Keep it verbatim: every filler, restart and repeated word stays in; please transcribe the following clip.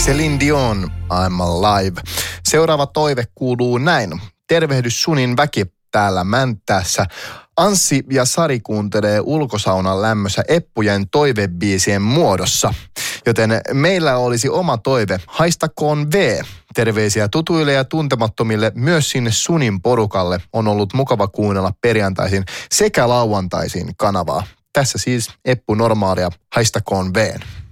Celine Dion, I'm Alive. Seuraava toive kuuluu näin. Tervehdys Sunin väki täällä Mänttäässä. Anssi ja Sari kuuntelee ulkosaunan lämmössä Eppujen toivebiisien muodossa. Joten meillä olisi oma toive. Haistakoon V. Terveisiä tutuille ja tuntemattomille myös sinne Sunin porukalle. On ollut mukava kuunnella perjantaisin sekä lauantaisin kanavaa. Tässä siis Eppu Normaalia. Haistakoon V.